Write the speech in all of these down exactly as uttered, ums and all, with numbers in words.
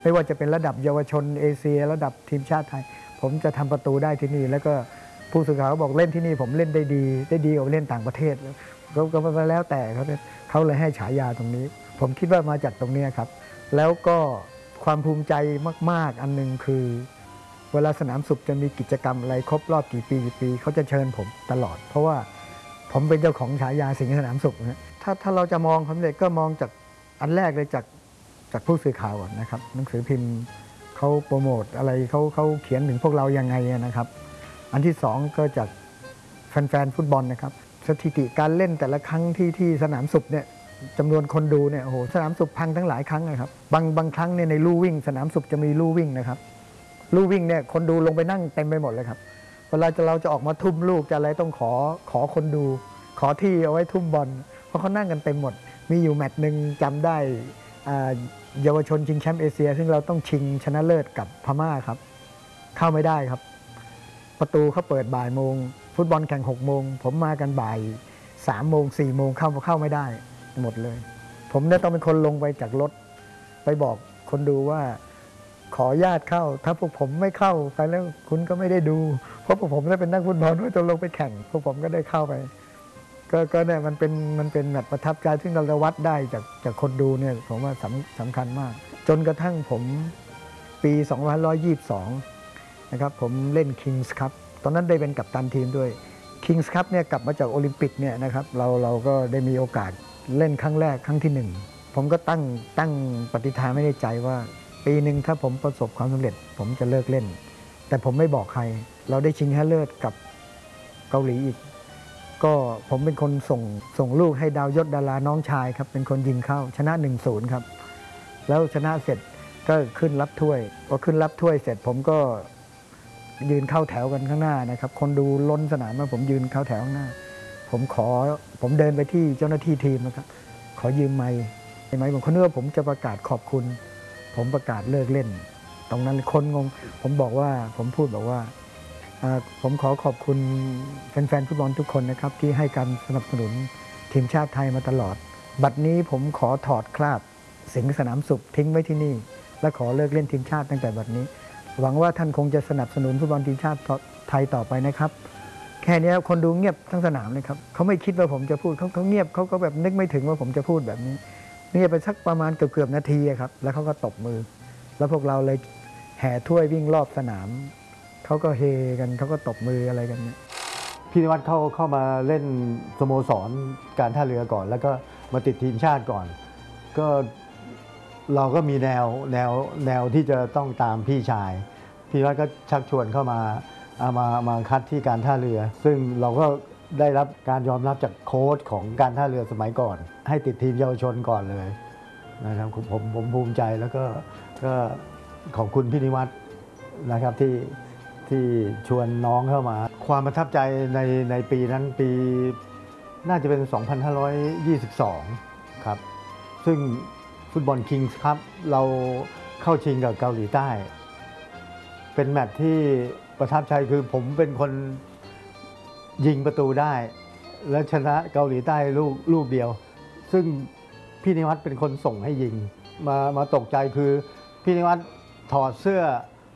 ไม่ว่าจะเป็นระดับเยาวชนเอเชียระดับทีมชาติไทยผมจะทำประตูได้ที่นี่แล้วก็ผู้สื่อข่าวบอกเล่นที่นี่ผมเล่นได้ดีได้ดีกว่าเล่นต่างประเทศแล้วก็มาแล้วแต่เขาเขาเลยให้ฉายาตรงนี้ผมคิดว่ามาจากตรงนี้ครับแล้วก็ความภูมิใจมากๆอันนึงคือเวลาสนามสุขจะมีกิจกรรมอะไรครบรอบกี่ปีกี่ปีเขาจะเชิญผมตลอดเพราะว่าผมเป็นเจ้าของฉายาสิงห์สนามสุขนะถ้าถ้าเราจะมองความสำเร็จก็มองจากอันแรกเลยจากจากผู้สื่อข่าวก่อนนะครับหนังสือพิมพ์เขาโปรโมทอะไรเขาเขาเขียนถึงพวกเรายังไงนะครับอันที่สองก็จากแฟนๆฟุตบอลนะครับสถิติการเล่นแต่ละครั้งที่ที่สนามสุขเนี่ยจำนวนคนดูเนี่ยโอ้โหสนามสุขพังทั้งหลายครั้งนะครับบางบางครั้งเนี่ยในลู่วิ่งสนามสุขจะมีลู่วิ่งนะครับลู่วิ่งเนี่ยคนดูลงไปนั่งเต็มไปหมดเลยครับเวลาจะเราจะออกมาทุ่มลูกจะอะไรต้องขอขอคนดูขอที่เอาไว้ทุ่มบอลเพราะเขานั่งกันเต็มหมดมีอยู่แมตช์หนึ่งจำได้เยาวชนชิงแชมป์เอเชียซึ่งเราต้องชิงชนะเลิศกับพม่าครับเข้าไม่ได้ครับประตูเขาเปิดบ่ายโมงฟุตบอลแข่งหกโมงผมมากันบ่ายสามโมงสี่โมงเข้าเข้าไม่ได้หมดเลยผมเนี่ยต้องเป็นคนลงไปจากรถไปบอกคนดูว่าขอญาตเข้าถ้าพวกผมไม่เข้าไปแล้วคุณก็ไม่ได้ดูเพราะพวกผมได้เป็นนักฟุตบอลด้วยต้องลงไปแข่งพวกผมก็ได้เข้าไปก็ก็เนี่ยมันเป็นมันเป็นแบบประทับใจซึ่งเราจะวัดได้จากจากคนดูเนี่ยผมว่าสำสำคัญมากจนกระทั่งผมปีสองพันห้าร้อยยี่สิบสองนะครับผมเล่น Kings Cup ตอนนั้นได้เป็นกัปตันทีมด้วย Kings Cup เนี่ยกลับมาจากโอลิมปิกเนี่ยนะครับเราเราก็ได้มีโอกาสเล่นครั้งแรกครั้งที่หนึ่งผมก็ตั้งตั้งปฏิฐานไว้ในใจว่าปีหนึ่งถ้าผมประสบความสำเร็จผมจะเลิกเล่นแต่ผมไม่บอกใครเราได้ชิงชนะเลิศกับเกาหลีอีกก็ผมเป็นคนส่งส่งลูกให้ดาวยศดาราน้องชายครับเป็นคนยิงเข้าชนะ หนึ่งศูนย์ ครับแล้วชนะเสร็จก็ขึ้นรับถ้วยพอขึ้นรับถ้วยเสร็จผมก็ยืนเข้าแถวกันข้างหน้านะครับคนดูล้นสนามมาผมยืนเข้าแถวข้างหน้าผมขอผมเดินไปที่เจ้าหน้าที่ทีมนะครับขอยืมไมค์ไมค์ผมเขาเนื้อผมจะประกาศขอบคุณผมประกาศเลิกเล่นตรงนั้นคนงงผมบอกว่าผมพูดบอกว่าผมขอขอบคุณแฟนๆฟุตบอลทุกคนนะครับที่ให้การสนับสนุนทีมชาติไทยมาตลอดบัดนี้ผมขอถอดคราบสิงห์สนามสุขทิ้งไว้ที่นี่และขอเลิกเล่นทีมชาติตั้งแต่บัดนี้หวังว่าท่านคงจะสนับสนุนฟุตบอลทีมชาติไทยต่อไปนะครับแค่นี้คนดูเงียบทั้งสนามเลยครับเขาไม่คิดว่าผมจะพูดเขาเขาเงียบเขาก็แบบนึกไม่ถึงว่าผมจะพูดแบบนี้เงียบไปสักประมาณเกือบเกือบนาทีครับแล้วเขาก็ตบมือแล้วพวกเราเลยแห่ถ้วยวิ่งรอบสนามเขาก็เฮกันเขาก็ตบมืออะไรกันเนี่ยพี่นิวัฒน์เข้าเข้ามาเล่นสโมสรการท่าเรือก่อนแล้วก็มาติดทีมชาติก่อนก็เราก็มีแนวแนวแนวที่จะต้องตามพี่ชายพี่นิวัฒน์ก็ชักชวนเข้ามาเอามามาคัดที่การท่าเรือซึ่งเราก็ได้รับการยอมรับจากโค้ชของการท่าเรือสมัยก่อนให้ติดทีมเยาวชนก่อนเลยนะครับผมผมภูมิใจแล้วก็ก็ขอบคุณพี่นิวัฒน์นะครับที่ที่ชวนน้องเข้ามาความประทับใจในในปีนั้นปีน่าจะเป็น สองพันห้าร้อยยี่สิบสอง ครับซึ่งฟุตบอลคิงส์ครับเราเข้าชิงกับเกาหลีใต้เป็นแมตช์ที่ประทับใจคือผมเป็นคนยิงประตูได้และชนะเกาหลีใต้ลูกลูกเดียวซึ่งพี่นิวัฒน์เป็นคนส่งให้ยิงมามาตกใจคือพี่นิวัฒน์ถอดเสื้อ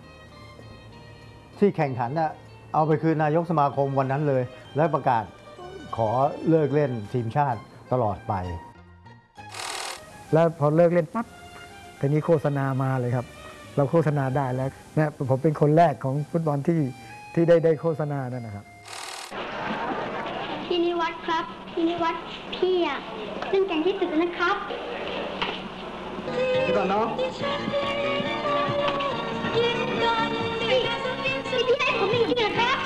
ที่แข่งขันน่ะเอาไปคืนนายกสมาคมวันนั้นเลยแล้วประกาศขอเลิกเล่นทีมชาติตลอดไปแล้วพอเลิกเล่นปั๊บทีนี้โฆษณามาเลยครับเราโฆษณาได้แล้วเนี่ยผมเป็นคนแรกของฟุตบอลที่ที่ได้ได้โฆษณานั่นนะครับพี่นิวัฒน์ครับพี่นิวัฒน์พี่อะเล่นเก่งที่สุดนะครับก่อนเนาะพี่ให้ผมจริงๆเหรอครับ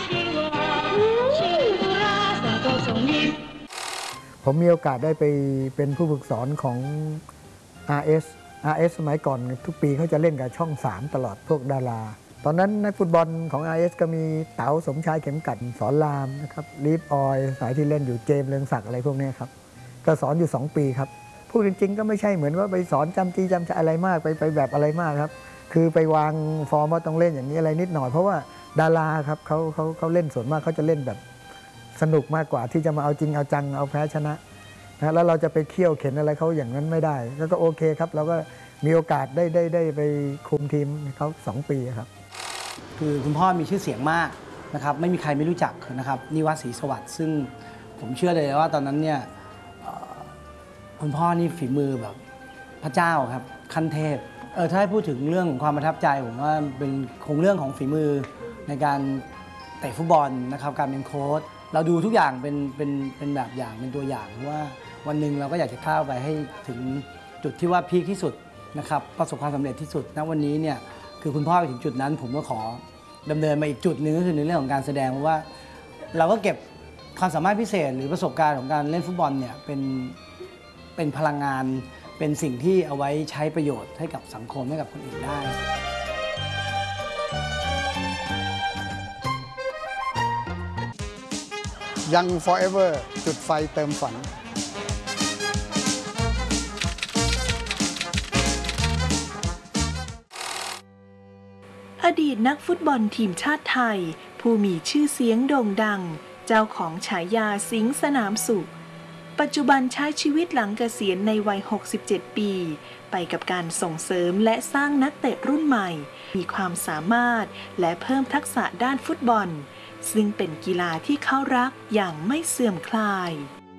ผมมีโอกาสได้ไปเป็นผู้ฝึกสอนของ อาร์ เอส อาร์ เอส สมัยก่อนทุกปีเขาจะเล่นกับช่องสามตลอดพวกดาราตอนนั้นนักฟุตบอลของ อาร์ เอส ก็มีเต๋าสมชายเข็มกัดสอนรามนะครับลีฟออยสายที่เล่นอยู่เจมส์เรืองศักดิ์อะไรพวกนี้ครับก็สอนอยู่สองปีครับพูดจริงๆก็ไม่ใช่เหมือนว่าไปสอนจำจีจำจะอะไรมากไปไปแบบอะไรมากครับคือไปวางฟอร์มว่าต้องเล่นอย่างนี้อะไรนิดหน่อยเพราะว่าดาราครับเขาเขาเขาเล่นส่วนมากเขาจะเล่นแบบสนุกมากกว่าที่จะมาเอาจริงเอาจังเอาแพ้ชนะนะแล้วเราจะไปเคี่ยวเข็นอะไรเขาอย่างนั้นไม่ได้แล้วก็โอเคครับเราก็มีโอกาสได้ได้ได้ไปคุมทีมเขาสองปีครับคือคุณพ่อมีชื่อเสียงมากนะครับไม่มีใครไม่รู้จักนะครับนิวัฒน์ศรีสวัสดิ์ซึ่งผมเชื่อเลยว่าตอนนั้นเนี่ยคุณพ่อนี่ฝีมือแบบพระเจ้าครับขั้นเทพเออถ้าให้พูดถึงเรื่องของความประทับใจผมว่าเป็นคงเรื่องของฝีมือในการเตะฟุตบอลนะครับการเป็นโค้ชเราดูทุกอย่างเป็นเป็นเป็นแบบอย่างเป็นตัวอย่างว่าวันหนึ่งเราก็อยากจะก้าวไปให้ถึงจุดที่ว่าพีคที่สุดนะครับประสบความสำเร็จที่สุดณวันนี้เนี่ยคือคุณพ่อไปถึงจุดนั้นผมก็ขอดำเนินมาอีกจุดหนึ่งก็คือในเรื่องของการแสดงเพราะว่าเราก็เก็บความสามารถพิเศษหรือประสบการณ์ของการเล่นฟุตบอลเนี่ยเป็นเป็นพลังงานเป็นสิ่งที่เอาไว้ใช้ประโยชน์ให้กับสังคมให้กับคนอื่นได้ยัง forever จุดไฟเติมฝันอดีตนักฟุตบอลทีมชาติไทยผู้มีชื่อเสียงโด่งดังเจ้าของฉายาสิงห์สนามสุขปัจจุบันใช้ชีวิตหลังเกษียณในวัยหกสิบเจ็ดปีไปกับการส่งเสริมและสร้างนักเตะรุ่นใหม่มีความสามารถและเพิ่มทักษะด้านฟุตบอลซึ่งเป็นกีฬาที่เขารักอย่างไม่เสื่อมคลาย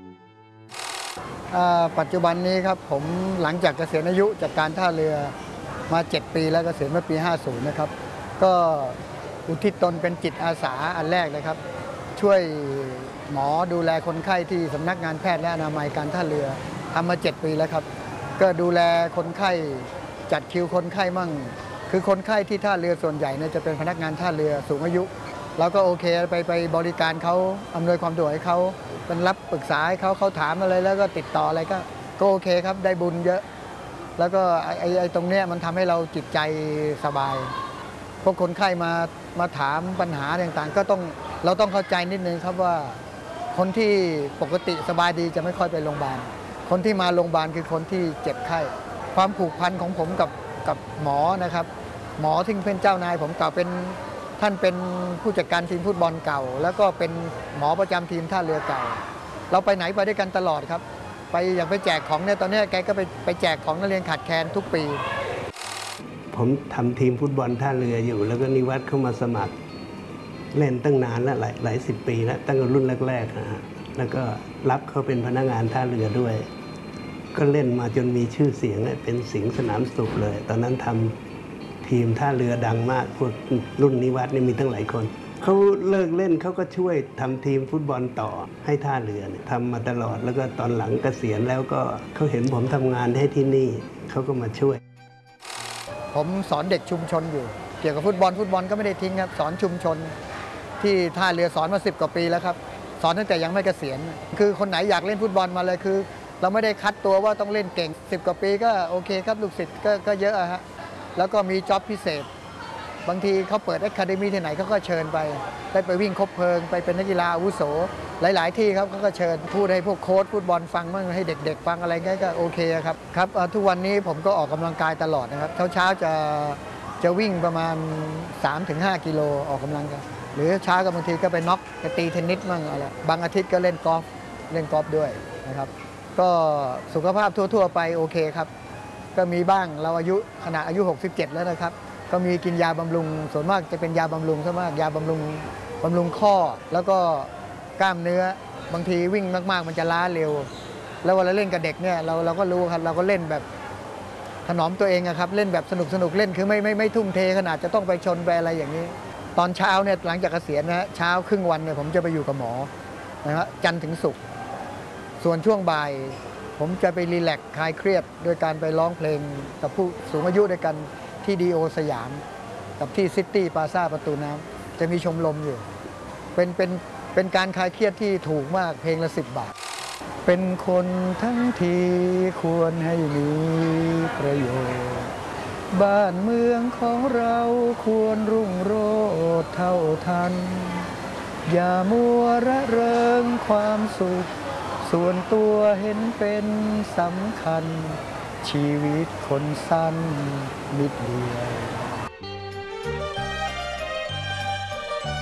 ปัจจุบันนี้ครับผมหลังจากเกษียณอายุจากการท่าเรือมาเจ็ดปีแล้วเกษียณเมื่อปีห้าสิบนะครับก็อุทิศตนเป็นจิตอาสาอันแรกเลยครับช่วยหมอดูแลคนไข้ที่สำนักงานแพทย์และอนามัยการท่าเรือทำมาเจ็ดปีแล้วครับก็ดูแลคนไข้จัดคิวคนไข้มั่งคือคนไข้ที่ท่าเรือส่วนใหญ่เนี่ยจะเป็นพนักงานท่าเรือสูงอายุเราก็โอเคไปไปบริการเขาอำนวยความสะดวกให้เขาเป็นรับปรึกษาให้เขาเขาถามอะไรแล้วก็ติดต่ออะไรก็ก็โอเคครับได้บุญเยอะแล้วก็ไอ้ไอ้ตรงเนี้ยมันทำให้เราจิตใจสบายพวกคนไข้มามาถามปัญหาต่างๆก็ต้องเราต้องเข้าใจนิดนึงครับว่าคนที่ปกติสบายดีจะไม่ค่อยไปโรงพยาบาลคนที่มาโรงพยาบาลคือคนที่เจ็บไข้ความผูกพันของผมกับกับหมอนะครับหมอที่เป็นเจ้านายผมเก่าเป็นท่านเป็นผู้จัดการทีมฟุตบอลเก่าแล้วก็เป็นหมอประจำทีมท่าเรือเก่าเราไปไหนไปด้วยกันตลอดครับไปอย่างไปแจกของเนี่ยตอนนี้แกก็ไปไปแจกของนักเรียนขาดแคลนทุกปีผมทำทีมฟุตบอลท่าเรืออยู่แล้วก็นิวัฒน์เข้ามาสมัครเล่นตั้งนานแล้วหลายหลายสิบปีแล้วตั้งแต่รุ่นแรกๆนะฮะแล้วก็รับเขาเป็นพนักงานท่าเรือด้วยก็เล่นมาจนมีชื่อเสียงเป็นสิงห์สนามสุขเลยตอนนั้นทำทีมท่าเรือดังมากพวกรุ่นนิวัฒน์นี่มีตั้งหลายคนเขาเลิกเล่นเขาก็ช่วยทำทีมฟุตบอลต่อให้ท่าเรือเนี่ยทำมาตลอดแล้วก็ตอนหลังเกษียณแล้วก็เขาเห็นผมทำงานให้ที่นี่เขาก็มาช่วยผมสอนเด็กชุมชนอยู่เกี่ยวกับฟุตบอลฟุตบอลก็ไม่ได้ทิ้งครับสอนชุมชนที่ท่าเรือสอนมาสิบกว่าปีแล้วครับสอนตั้งแต่ยังไม่เกษียณคือคนไหนอยากเล่นฟุตบอลมาเลยคือเราไม่ได้คัดตัวว่าต้องเล่นเก่งสิบกว่าปีก็โอเคครับลูกศิษย์ก็ก็เยอะฮะแล้วก็มีจ็อบพิเศษบางทีเขาเปิดอะคาเดมี่ที่ไหนเขาก็เชิญไปได้ไปวิ่งคบเพลิงไปเป็นนักกีฬาอาวุโสหลายๆที่ครับเขาก็เชิญพูดให้พวกโค้ชฟุตบอลฟังบ้างให้เด็กๆฟังอะไรก็โอเคครับครับทุกวันนี้ผมก็ออกกำลังกายตลอดนะครับเช้าๆจะจะวิ่งประมาณ สามถึงห้า กิโลออกกำลังกายหรือเช้าก็บางทีก็ไปน็อกไปตีเทนนิสบ้างอะไรบางอาทิตย์ก็เล่นกอล์ฟเล่นกอล์ฟด้วยนะครับก็สุขภาพทั่วๆไปโอเคครับก็มีบ้างเราอายุขณะอายุหกสิบเจ็ดแล้วนะครับก็มีกินยาบำรุงส่วนมากจะเป็นยาบำรุงซะมากยาบำรุงบำรุงข้อแล้วก็กล้ามเนื้อบางทีวิ่งมากๆมันจะล้าเร็วแล้วเวลาเล่นกับเด็กเนี่ยเราเราก็รู้ครับเราก็เล่นแบบถนอมตัวเองครับเล่นแบบสนุกสนุกเล่นคือไม่ไม่ไม่ทุ่มเทขนาดจะต้องไปชนไปอะไรอย่างนี้ตอนเช้าเนี่ยหลังจากเกษียณนะเช้าครึ่งวันเนี่ยผมจะไปอยู่กับหมอนะฮะจันทร์ถึงศุกร์ส่วนช่วงบ่ายผมจะไปรีแลกซ์คลายเครียดโดยการไปร้องเพลงกับผู้สูงอายุด้วยกันที่ดีโอสยามกับที่ซิตี้ปาซ่าประตูน้ำจะมีชมรมอยู่เป็นเป็นเป็นการคลายเครียดที่ถูกมากเพลงละสิบบาทเป็นคนทั้งทีควรให้มีประโยชน์บ้านเมืองของเราควรรุ่งโรจน์เท่าทันอย่ามัวระเริงความสุขส่วนตัวเห็นเป็นสำคัญชีวิตคนสั้นนิดเดียว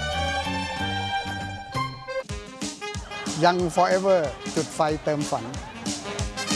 ยัง forever จุดไฟเติมฝัน